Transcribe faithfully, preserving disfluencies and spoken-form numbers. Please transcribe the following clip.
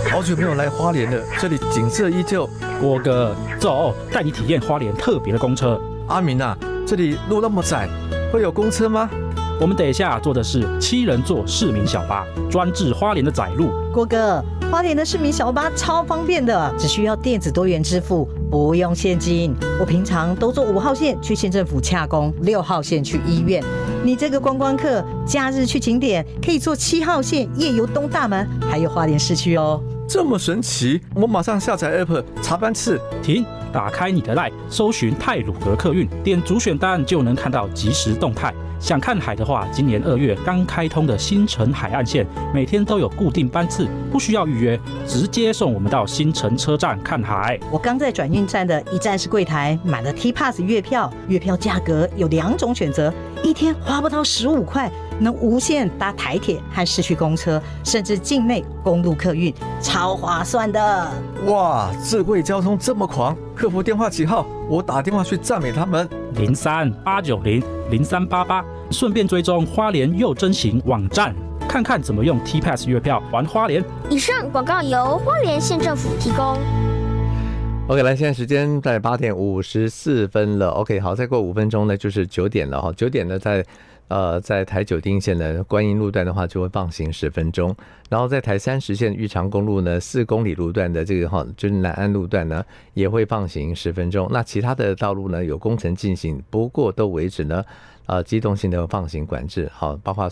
好久没有来花莲了，这里景色依旧。 郭哥，走，带你体验花莲特别的公车。 阿明啊，这里路那么窄，会有公车吗？ 我们等一下坐的是七人座市民小巴，专治花莲的窄路。 郭哥，花莲的市民小巴超方便的，只需要电子多元支付，不用现金。我平常都坐五号线去县政府洽公，六号线去医院。你这个观光客，假日去景点可以坐七号线夜游东大门，还有花莲市区哦。 这么神奇，我马上下载 App 查班次。 停，打开你的 LINE， 搜寻太鲁阁客运，点主选单就能看到即时动态。想看海的话，今年二月刚开通的新城海岸线，每天都有固定班次，不需要预约，直接送我们到新城车站看海。 我刚在转运站的一站式柜台买了 T Pass 月票，月票价格有两种选择，一天花不到十五块，能无限搭台铁和市区公车，甚至境内公路客运，超划算的。 哇，智慧交通这么狂，客服电话几号？我打电话去赞美他们。 零三八九零零三八八，顺便追踪花莲又真行网站，看看怎么用 T Pass 月票玩花莲。 以上广告由花莲县政府提供。 OK， 来，现在时间在八点五十四分了。OK， 好，再过五分钟呢，就是九点了哈。九点呢，在呃在台九丁线的观音路段的话，就会放行十分钟。然后在台三十线玉长公路呢，四公里路段的这个哈，就是南安路段呢，也会放行十分钟。那其他的道路呢，有工程进行，不过都维持呢。呃，机动性的放行管制，好，包括